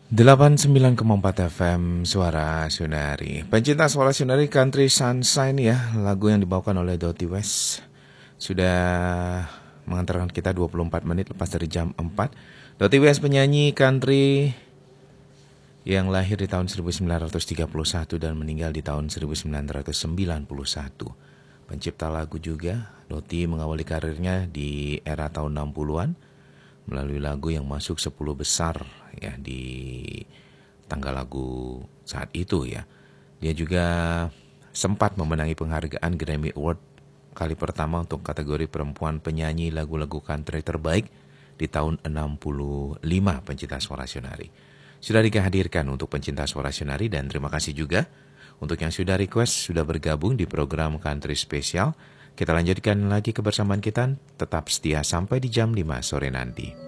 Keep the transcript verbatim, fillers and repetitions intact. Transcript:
delapan puluh sembilan koma empat F M Suara Sunari. Pencinta Suara Sunari, Country Sunshine ya, lagu yang dibawakan oleh Dottie West. Sudah mengantarkan kita dua puluh empat menit lepas dari jam empat. Dottie West penyanyi country yang lahir di tahun seribu sembilan ratus tiga puluh satu dan meninggal di tahun seribu sembilan ratus sembilan puluh satu. Pencipta lagu juga, Dottie mengawali karirnya di era tahun enam puluhan melalui lagu yang masuk sepuluh besar ya di tangga lagu saat itu ya. Dia juga sempat memenangi penghargaan Grammy Award kali pertama untuk kategori perempuan penyanyi lagu-lagu country terbaik di tahun enam puluh lima. Pencinta Suara Sunari sudah dihadirkan untuk pencinta Suara Sunari, dan terima kasih juga untuk yang sudah request, sudah bergabung di program Country Spesial. Kita lanjutkan lagi kebersamaan kita, tetap setia sampai di jam lima sore nanti.